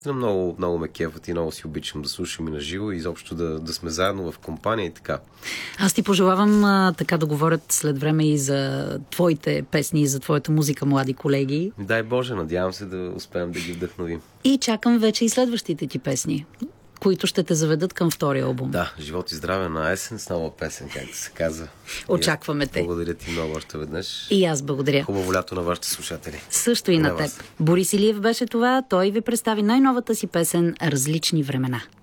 Много, много ме кефът и много си обичам да слушам и на живо и изобщо да сме заедно в компания и така. Аз ти пожелавам така да говорят след време и за твоите песни и за твоята музика, млади колеги. Дай Боже, надявам се да успеем да ги вдъхновим. И чакам вече и следващите ти песни, които ще те заведат към втория албум. Да, живот и здраве на есен с нова песен, както се казва. Очакваме те. Благодаря ти много още веднъж. И аз благодаря. Хубаво лято на вашите слушатели. Също и на теб. Борис Илиев беше това. Той ви представи най-новата си песен "Различни времена".